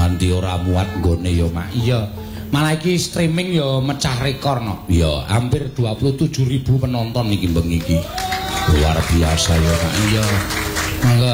nganti ora muat nggone ya Mak. Iya. Malah iki streaming ya mecah rekor no. Iya, hampir 27.000 penonton iki bengi iki. Luar biasa ya Mak. Iya. Mangga